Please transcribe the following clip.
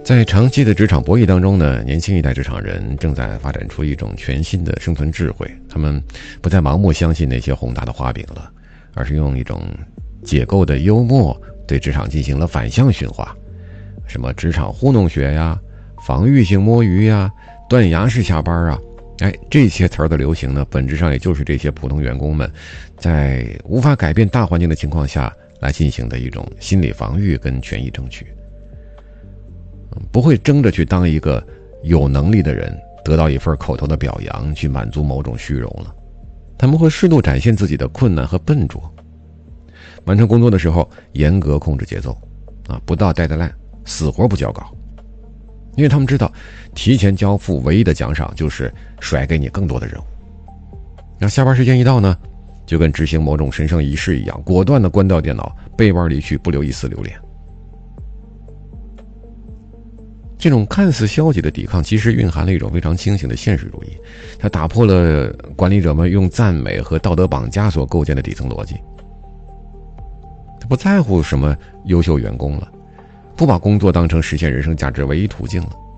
在长期的职场博弈当中呢，年轻一代职场人正在发展出一种全新的生存智慧，他们不再盲目相信那些宏大的画饼了，而是用一种解构的幽默对职场进行了反向驯化。什么职场糊弄学呀，防御性摸鱼呀，断崖式下班啊，这些词儿的流行呢，本质上也就是这些普通员工们在无法改变大环境的情况下来进行的一种心理防御跟权益争取。不会争着去当一个有能力的人，得到一份口头的表扬，去满足某种虚荣了。他们会适度展现自己的困难和笨拙，完成工作的时候严格控制节奏不到deadline，死活不交稿，因为他们知道提前交付唯一的奖赏就是甩给你更多的任务。那下班时间一到呢，就跟执行某种神圣仪式一样，果断地关掉电脑，背弯离去，不留一丝留恋。这种看似消极的抵抗，其实蕴含了一种非常清醒的现实主义，它打破了管理者们用赞美和道德绑架所构建的底层逻辑。他不在乎什么优秀员工了，不把工作当成实现人生价值唯一途径了，